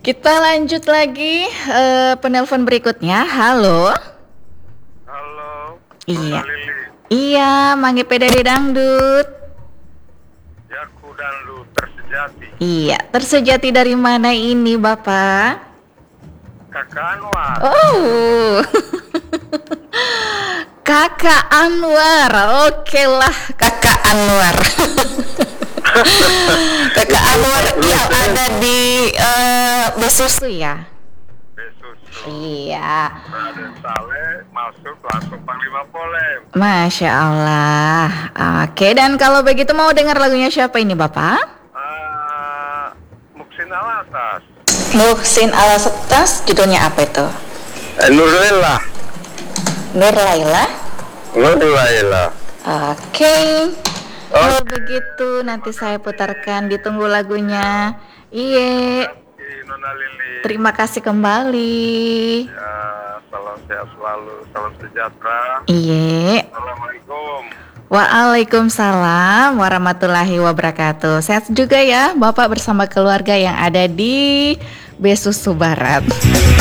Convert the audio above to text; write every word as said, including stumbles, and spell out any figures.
Kita lanjut lagi eh, penelpon berikutnya. Halo. Halo, Iya. Nona Lili. Iya, Mangge Pedade Dangdut. Yaku dan lu tersejati. Iya, tersejati dari mana ini, Bapak? Kakak Anwar. Oh. Kakak Anwar. Oke lah, Kakak Anwar. Kakak Anwar yang ada di eh, Besusu ya? Besusu. Iya. Raden Saleh masuk langsung Panglima Polem. Masya Allah. Oke, dan kalau begitu mau dengar lagunya siapa ini, Bapak? Uh, Muksin Alatas. Muhsin Alatas, judulnya apa itu? Eh, Nurlela. Nur Laila. Nurlela. Oke. Kalau begitu nanti saya putarkan, ditunggu lagunya. Iya. Nona Lili. Terima kasih kembali. Ya, salam sehat selalu, salam sejahtera. Iya. Assalamualaikum. Waalaikumsalam warahmatullahi wabarakatuh. Sehat juga ya Bapak bersama keluarga yang ada di Besusu Barat.